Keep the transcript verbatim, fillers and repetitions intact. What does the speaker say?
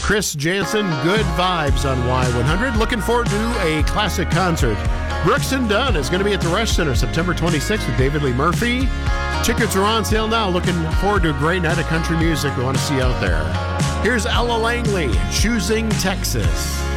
Chris Jansen, Good Vibes on Y one hundred. Looking forward to a classic concert. Brooks and Dunn is going to be at the Resch Center September twenty-sixth with David Lee Murphy. Tickets are on sale now. Looking forward to a great night of country music we want to see out there. Here's Ella Langley, Choosing Texas.